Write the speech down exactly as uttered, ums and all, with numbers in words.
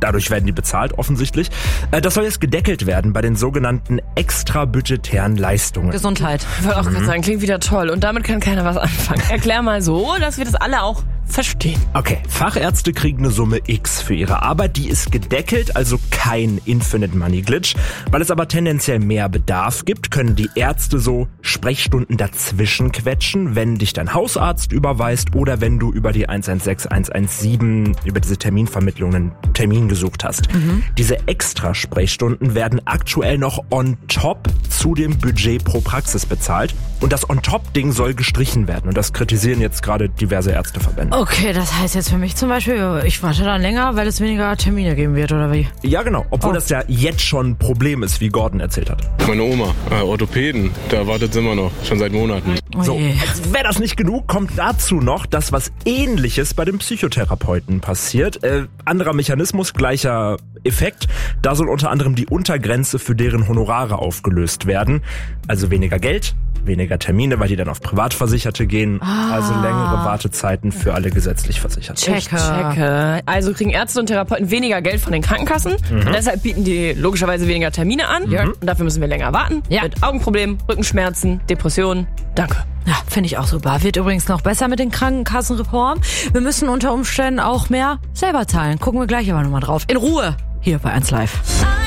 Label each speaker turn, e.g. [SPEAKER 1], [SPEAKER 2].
[SPEAKER 1] dadurch werden die bezahlt offensichtlich. Das soll jetzt gedeckelt werden bei den sogenannten extrabudgetären Leistungen.
[SPEAKER 2] Gesundheit.
[SPEAKER 3] Ich wollte auch gerade sagen, klingt wieder toll. Und damit kann keiner was anfangen. Erklär mal so, dass wir das alle auch verstehen.
[SPEAKER 1] Okay, Fachärzte kriegen eine Summe X für ihre Arbeit. Die ist gedeckelt, also kein Infinite Money Glitch. Weil es aber tendenziell mehr Bedarf gibt, können die Ärzte so Sprechstunden dazwischen quetschen, wenn dich dein Hausarzt überweist oder wenn du über die eins eins sechs eins eins sieben, über diese Terminvermittlung einen Termin gesucht hast. Mhm. Diese Extra-Sprechstunden werden aktuell noch on top zu dem Budget pro Praxis bezahlt. Und das On-Top-Ding soll gestrichen werden. Und das kritisieren jetzt gerade diverse Ärzteverbände.
[SPEAKER 2] Okay, das heißt jetzt für mich zum Beispiel, ich warte dann länger, weil es weniger Termine geben wird, oder wie?
[SPEAKER 1] Ja, genau. Obwohl oh. das ja jetzt schon ein Problem ist, wie Gordon erzählt hat.
[SPEAKER 4] Meine Oma, äh, Orthopäden, da wartet sie immer noch, schon seit Monaten.
[SPEAKER 2] Oh
[SPEAKER 1] so, als wäre das nicht genug, kommt dazu noch, dass was Ähnliches bei den Psychotherapeuten passiert. Äh, anderer Mechanismus, gleicher Effekt. Da soll unter anderem die Untergrenze für deren Honorare aufgelöst werden. Also weniger Geld, weniger Termine, weil die dann auf Privatversicherte gehen.
[SPEAKER 2] Ah.
[SPEAKER 1] Also längere Wartezeiten für alle gesetzlich Versicherten.
[SPEAKER 2] Checke.
[SPEAKER 3] Checke. Also kriegen Ärzte und Therapeuten weniger Geld von den Krankenkassen. Mhm. Und deshalb bieten die logischerweise weniger Termine an.
[SPEAKER 1] Mhm.
[SPEAKER 3] Und dafür müssen wir länger warten.
[SPEAKER 2] Ja.
[SPEAKER 3] Mit Augenproblemen, Rückenschmerzen, Depressionen. Danke.
[SPEAKER 2] Ja, finde ich auch super. Wird übrigens noch besser mit den Krankenkassenreformen. Wir müssen unter Umständen auch mehr selber zahlen. Gucken wir gleich aber nochmal drauf. In Ruhe. Hier bei eins Live.